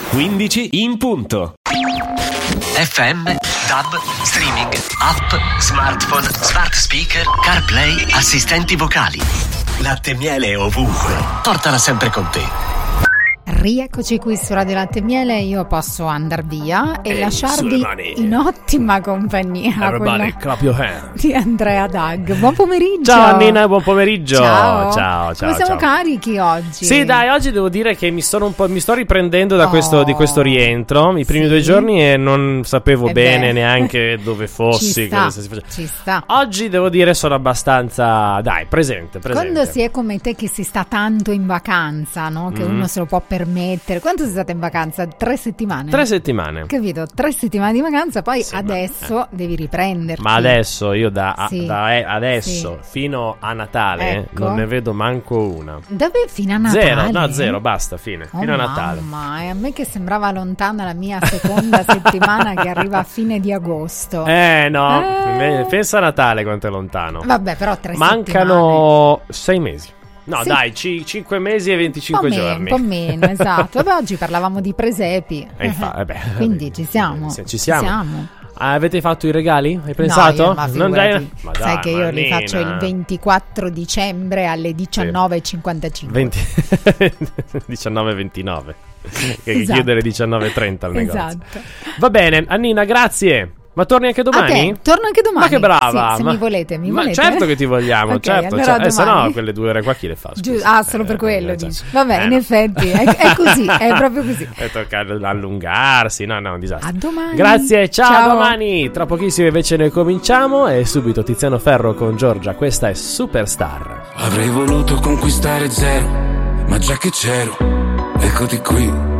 15 in punto. FM, DAB, streaming, app, smartphone, smart speaker, CarPlay, assistenti vocali. Latte e miele ovunque. Portala sempre con te. Rieccoci qui su Radio Latte e Miele. Io posso andar via e lasciarvi in ottima compagnia. Everybody clap your hands. Di Andrea Dag. Buon pomeriggio. Ciao Nina, buon pomeriggio. Ciao. Come siamo carichi oggi? Sì, dai, oggi devo dire che mi sto riprendendo di questo rientro. I primi 2 giorni e non sapevo bene neanche dove fossi. Ci sta. Oggi devo dire sono abbastanza presente. Quando si è come te che si sta tanto in vacanza, no? Che uno se lo può permettere. Quanto sei stata in vacanza? 3 settimane? 3 settimane. Capito? 3 settimane di vacanza, poi adesso devi riprenderti. Ma adesso io adesso fino a Natale non ne vedo manco una. Dove fino a Natale? Zero, basta, fine. Fino a Natale. Ma a me che sembrava lontana la mia seconda settimana che arriva a fine di agosto. Pensa a Natale quanto è lontano. Vabbè, però 3 Mancano 6 mesi. No, sì. dai, 5 mesi e 25 giorni. Un po' meno, esatto. Vabbè, oggi parlavamo di presepi. Quindi ci siamo. Ci siamo. Avete fatto i regali? Hai pensato? No, sai che io li faccio il 24 dicembre alle 19:55. 19:29. Che chiude alle 19:30 il negozio. Esatto. Va bene, Annina, grazie. Ma torni anche domani? Torno anche domani. Ma che brava! Sì, se mi volete. Ma certo che ti vogliamo, okay, certo. Allora se no, quelle 2 ore qua chi le fa? Solo per quello dici. Vabbè, in effetti è così, è proprio così. E tocca allungarsi. No, un disastro. A domani. Grazie, ciao. A domani. Tra pochissimo invece noi cominciamo. E subito Tiziano Ferro con Giorgia. Questa è Superstar. Avrei voluto conquistare zero, ma già che c'ero, eccoti qui.